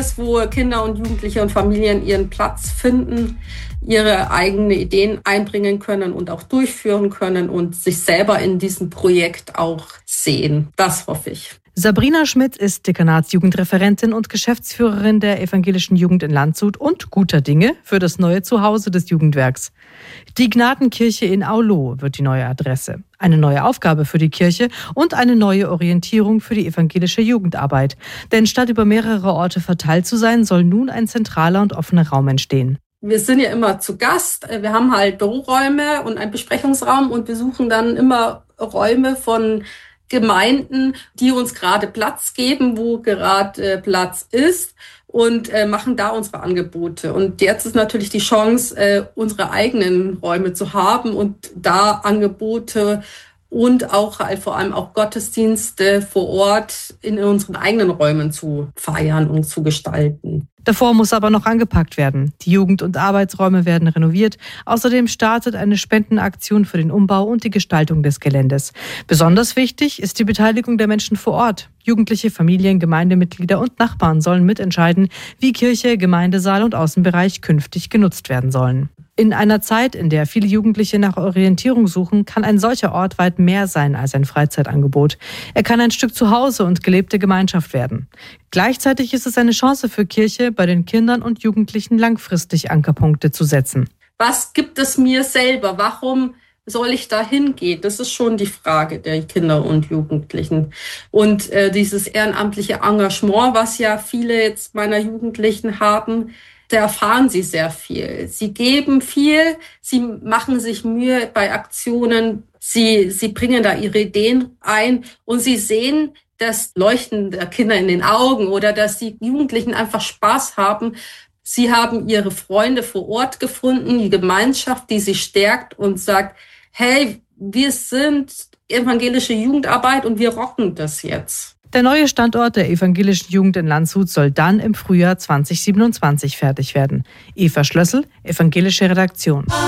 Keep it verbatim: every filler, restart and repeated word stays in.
Räumliches, wo Kinder und Jugendliche und Familien ihren Platz finden, ihre eigenen Ideen einbringen können und auch durchführen können und sich selber in diesem Projekt auch sehen. Das hoffe ich. Sabrina Schmidt ist Dekanatsjugendreferentin und Geschäftsführerin der Evangelischen Jugend in Landshut und guter Dinge für das neue Zuhause des Jugendwerks. Die Gnadenkirche in Aulo wird die neue Adresse. Eine neue Aufgabe für die Kirche und eine neue Orientierung für die evangelische Jugendarbeit. Denn statt über mehrere Orte verteilt zu sein, soll nun ein zentraler und offener Raum entstehen. Wir sind ja immer zu Gast. Wir haben halt Büroräume und einen Besprechungsraum und wir suchen dann immer Räume von Gemeinden, die uns gerade Platz geben, wo gerade Platz ist und äh, machen da unsere Angebote. Und jetzt ist natürlich die Chance, äh, unsere eigenen Räume zu haben und da Angebote und auch halt vor allem auch Gottesdienste vor Ort in unseren eigenen Räumen zu feiern und zu gestalten. Davor muss aber noch angepackt werden. Die Jugend- und Arbeitsräume werden renoviert. Außerdem startet eine Spendenaktion für den Umbau und die Gestaltung des Geländes. Besonders wichtig ist die Beteiligung der Menschen vor Ort. Jugendliche, Familien, Gemeindemitglieder und Nachbarn sollen mitentscheiden, wie Kirche, Gemeindesaal und Außenbereich künftig genutzt werden sollen. In einer Zeit, in der viele Jugendliche nach Orientierung suchen, kann ein solcher Ort weit mehr sein als ein Freizeitangebot. Er kann ein Stück Zuhause und gelebte Gemeinschaft werden. Gleichzeitig ist es eine Chance für Kirche, bei den Kindern und Jugendlichen langfristig Ankerpunkte zu setzen. Was gibt es mir selber? Warum soll ich da hingehen? Das ist schon die Frage der Kinder und Jugendlichen. Und äh, dieses ehrenamtliche Engagement, was ja viele jetzt meiner Jugendlichen haben, da erfahren sie sehr viel. Sie geben viel, sie machen sich Mühe bei Aktionen, sie, sie bringen da ihre Ideen ein und sie sehen das Leuchten der Kinder in den Augen oder dass die Jugendlichen einfach Spaß haben. Sie haben ihre Freunde vor Ort gefunden, die Gemeinschaft, die sie stärkt und sagt, hey, wir sind evangelische Jugendarbeit und wir rocken das jetzt. Der neue Standort der Evangelischen Jugend in Landshut soll dann im Frühjahr zwanzig siebenundzwanzig fertig werden. Eva Schlössel, Evangelische Redaktion.